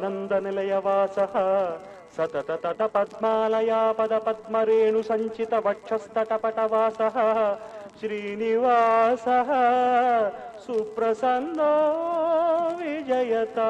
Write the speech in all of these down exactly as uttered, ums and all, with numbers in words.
नन्दनिलयवासः सतततट पद्मालया पद पद्मरेणु संचित वक्षस्तटपटवासः श्रीनिवासः सुप्रसन्नो विजयता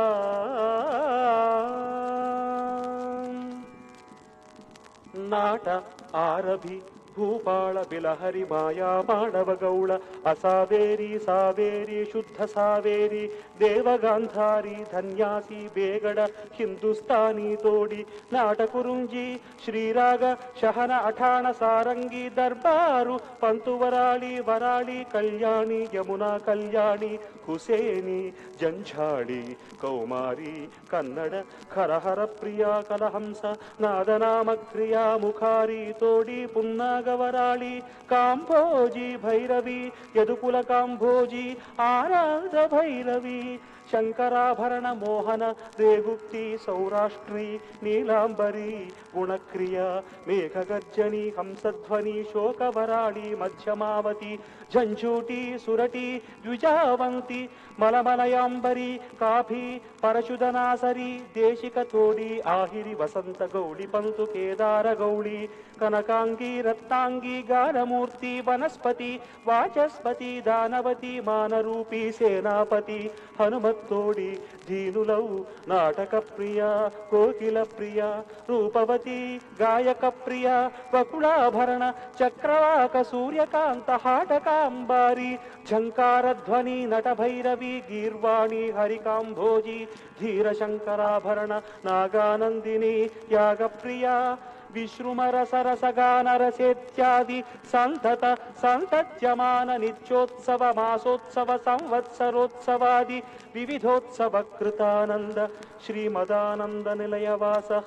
नाट आरभि भूपाल बिलहरि माया माणव गौड़ असावेरी सावेरी शुद्ध सावेरी देवगांधारी धन्यासी बेगड़ हिंदुस्तानी तोड़ी नाटकुरुंजी श्रीराग शहन अठाण सारंगी दरबारू पंतुवराली वराली कल्याणी यमुना कल्याणी हुसैनी जंझाड़ी कौमारी कन्नड़ खरहर प्रिया कलहंस नादनाम क्रिया मुखारी तोड़ी पुन्ना गवराली कांभोजी भैरवी यदुकुल कांभोजी आराध भैरवी शंकराभरण मोहन रेगुक्ति सौराष्ट्री नीलांबरी गुणक्रिया मेघगर्जनी हंसध्वनि शोकवराली मध्यमावती झंझूटी सुरटी द्विजावंती मलमलयांबरी काफी परशुदनासरी देशिक तोड़ी आहिरी वसंत गौड़ी पंतु केदार गौड़ी कनकांगी रत्नांगी गानमूर्ति वनस्पति वाचस्पति दानवती मानरूपी सेनापति हनुमत्तोड़ी दीनुलौ नाटक प्रिया कोकिल प्रिया रूपवती गायक प्रिया वकुलाभरण चक्रवाक सूर्यकांत हाटकांबारी झंकार ध्वनि नट भैरवी गीर्वाणी हरिकांभोजी धीर शंकराभरण नागानंदिनी याग प्रिया विश्रुमर सरस गान रसेत्यादि संतत संतत्यमान नित्योत्सव मासोत्सव संवत्सरोत्सवादि विविधोत्सव कृतानंद श्रीमदानंद निलयवासः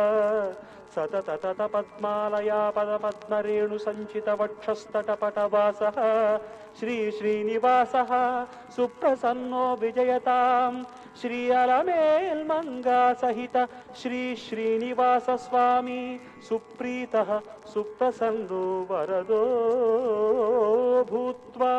सतततट पद्मालया पद पद्मरेणु संचित वक्षस्तटपटवासः श्री श्रीनिवासः सुप्रसन्नो विजयताम् श्री अलमेल्मंगा सहित श्री श्रीनिवास स्वामी सुप्रीतः सुप्रसन्नो वरदो भूत्वा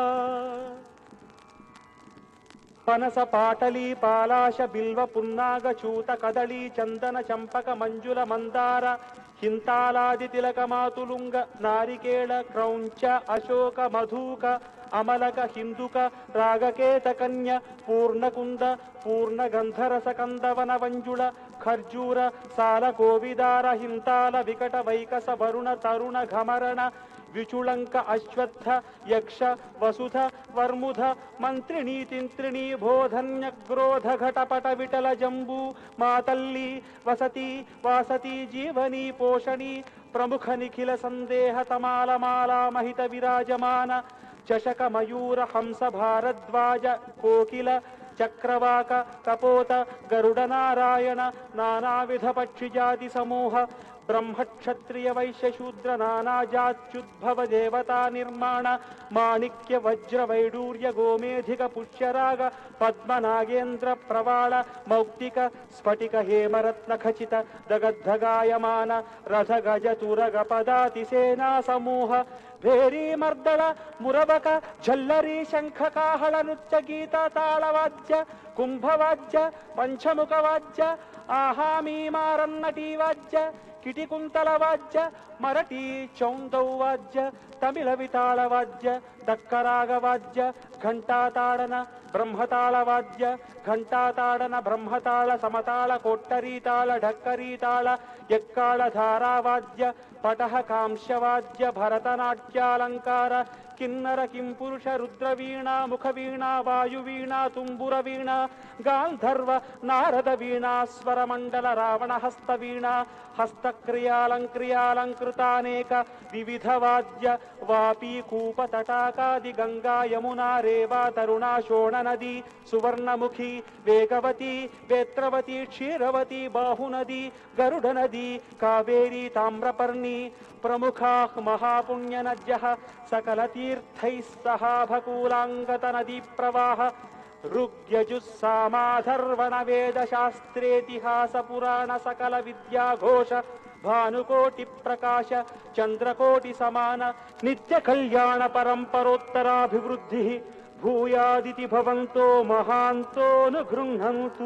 पनस पाटली पालाश बिल्व पुन्नाग चूत कदली चंदन चंपक मंजुल मंदार हिंतालादि तिलक मातुलुंग नारिकेल क्रौंच अशोक मधुक अमलक हिंदुक रागकेत कन्य पूर्णकुंद पूर्ण गंधरस कंदवन वंजुल खर्जूर साल कोविदार हिंताल विकट वैकस वरुण तरुण घमरण विचुलंक अश्वत्थ यक्ष वसुध वर्मुध मंत्रिणी तिंत्रिणी बोधन्य क्रोध घटपट विटल जंबू मातल्ली वसती वासती जीवनी पोषणी प्रमुख निखिल संदेह तमाल माला महित विराजमान चषक मयूर हंस भारद्वाज कोकिल चक्रवाक कपोत गरुड़ नारायण नानाविध पक्षि जाति समूह ब्रह्मक्षत्रिय वैश्य शूद्र नाना जात्युद्भव देवता निर्माण माणिक्य वज्र वैडूर्य गोमेधिक पुष्यराग पद्म नागेन्द्र प्रवाल मौक्तिक स्फटिक हेमरत्न खचित दगद्धगायमान रथ गज तुरग पदाति सेना समूह भेरी मर्दल मुरबक झल्लरी शंख काहल नृत्य गीत ताళवाद्य कुंभवाद्य पंचमुख वाद्य आहामी मारन्नटी वाद्य किटिकुंतल वाद्य मराठी चौंदौ वाद्य तमिल विताल वाद्य दक्कराग वाद्य घंटाताड़न ब्रह्मताल वाद्य घंटाताड़न ब्रह्मताल समताल कोट्टरीताल ढक्करीताल यक्काल धारावाद्य पटह कांस्यवाद्य भरतनाट्यालंकार किन्नर किंपुरुष रुद्रवीणा मुखवीणा वायुवीणा तुम्बुरवीणा गांधर्व नारद वीणा स्वरमंडल रावण हस्तवीणा हस्तक्रियालंक्रियालंकृतानेक विविध वाद्य वापी कूप तटाकादि गंगा यमुना रेवा तरुणा शोण नदी सुवर्णमुखी वेगवती वेत्रवती क्षीरवती बाहुनदी गरुड़ नदी कावेरी ताम्रपर्णी प्रमुखा महापुण्य नद्यः सकल तीर्थैः सह भकूलांगत नदी प्रवाह ऋग्यजुस्सामाधर्वण वेद शास्त्रेतिहास पुराण सकल विद्या घोष भानुकोटि प्रकाश चंद्रकोटि समान नित्य कल्याण परंपरोत्तराभिवृद्धि भूयादिति भवन्तो महान्तो नु गृह्णन्तु।